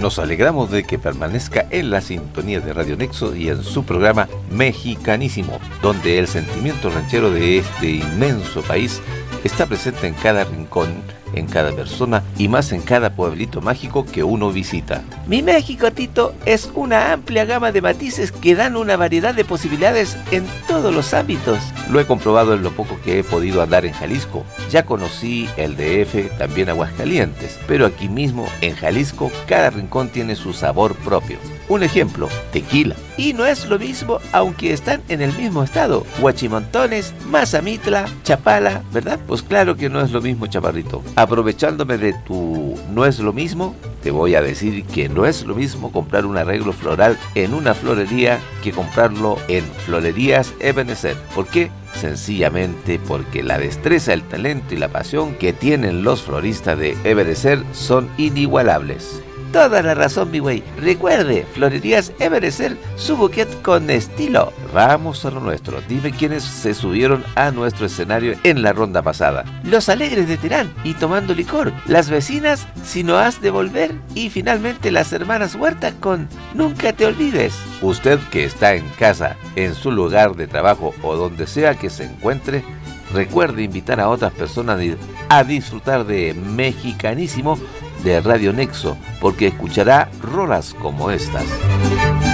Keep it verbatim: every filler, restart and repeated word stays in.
Nos alegramos de que permanezca en la sintonía de Radio Nexo y en su programa Mexicanísimo, donde el sentimiento ranchero de este inmenso país está presente en cada rincón, en cada persona y más en cada pueblito mágico que uno visita. Mi México, Tito, es una amplia gama de matices que dan una variedad de posibilidades en todos los ámbitos. Lo he comprobado en lo poco que he podido andar en Jalisco. Ya conocí el D F, también Aguascalientes, pero aquí mismo, en Jalisco, cada rincón tiene su sabor propio. Un ejemplo, tequila. Y no es lo mismo, aunque están en el mismo estado. Huachimontones, Mazamitla, Chapala, ¿verdad? Pues claro que no es lo mismo, chaparrito. Aprovechándome de tu no es lo mismo, te voy a decir que no es lo mismo comprar un arreglo floral en una florería que comprarlo en Florerías Ebenezer. ¿Por qué? Sencillamente porque la destreza, el talento y la pasión que tienen los floristas de Ebenezer son inigualables. Toda la razón, mi güey. Recuerde, Florerías Ebenezer, su bouquet con estilo. Vamos a lo nuestro. Dime quiénes se subieron a nuestro escenario en la ronda pasada. Los Alegres de Terán y Tomando Licor. Las Vecinas, Si No Has de Volver. Y finalmente las Hermanas Huerta con Nunca Te Olvides. Usted que está en casa, en su lugar de trabajo o donde sea que se encuentre, recuerde invitar a otras personas a disfrutar de Mexicanísimo de Radio Nexo, porque escuchará rolas como estas.